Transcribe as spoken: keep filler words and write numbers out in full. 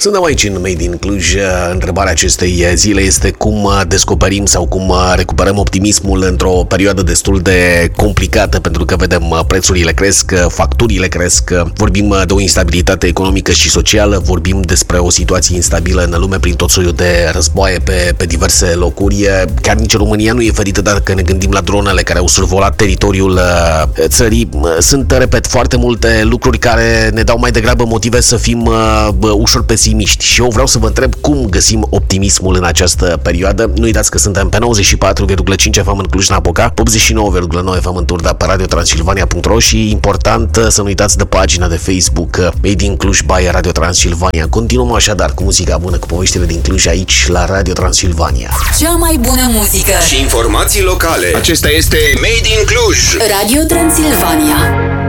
Suntem aici în Made in Cluj. Întrebarea acestei zile este cum descoperim sau cum recuperăm optimismul într-o perioadă destul de complicată, pentru că vedem prețurile cresc, facturile cresc, vorbim de o instabilitate economică și socială, vorbim despre o situație instabilă în lume prin tot soiul de războaie pe, pe diverse locuri. Chiar nici România nu e ferită dacă ne gândim la dronele care au survolat teritoriul țării. Sunt, repet, foarte multe lucruri care ne dau mai degrabă motive să fim bă, ușor pesimiști. Și eu vreau să vă întreb cum găsim optimismul în această perioadă. Nu uitați că suntem pe nouăzeci și patru virgulă cinci F M în Cluj-Napoca, optzeci și nouă virgulă nouă F M în Turda, pe radio transilvania punct ro și important să nu uitați de pagina de Facebook Made in Cluj by Radio Transilvania. Continuăm așadar cu muzica bună, cu poveștile din Cluj aici la Radio Transilvania. Cea mai bună muzică și informații locale. Acesta este Made in Cluj. Radio Transilvania.